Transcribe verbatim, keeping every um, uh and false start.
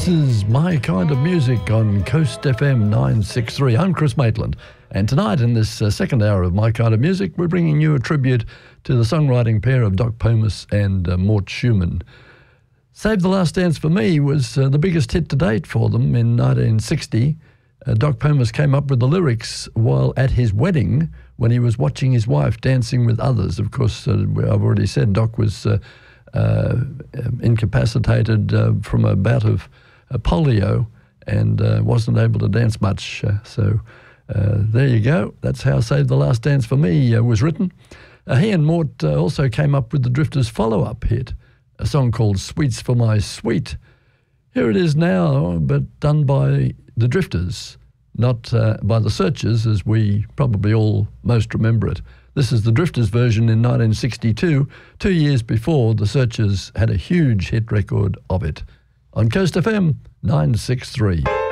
This is My Kind of Music on Coast F M nine sixty-three. I'm Chris Maitland, and tonight in this uh, second hour of My Kind of Music, we're bringing you a tribute to the songwriting pair of Doc Pomus and uh, Mort Schumann. Save the Last Dance for Me was uh, the biggest hit to date for them in nineteen sixty. Uh, Doc Pomus came up with the lyrics while at his wedding when he was watching his wife dancing with others. Of course, uh, I've already said Doc was uh, uh, incapacitated uh, from a bout of uh, polio and uh, wasn't able to dance much. Uh, so uh, there you go. That's how Save the Last Dance for Me uh, was written. Uh, he and Mort uh, also came up with the Drifters' follow-up hit, a song called Sweets for My Sweet. Here it is now, but done by the Drifters, not uh, by the Searchers, as we probably all most remember it. This is the Drifters version in nineteen sixty-two, two years before the Searchers had a huge hit record of it. On Coast F M nine sixty-three.